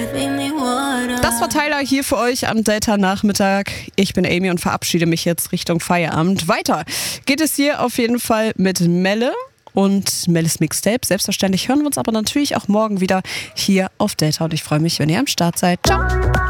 Das war Tyler hier für euch am Delta-Nachmittag. Ich bin Amy und verabschiede mich jetzt Richtung Feierabend. Weiter geht es hier auf jeden Fall mit Melle und Melles Mixtape. Selbstverständlich hören wir uns aber natürlich auch morgen wieder hier auf Delta. Und ich freue mich, wenn ihr am Start seid. Ciao!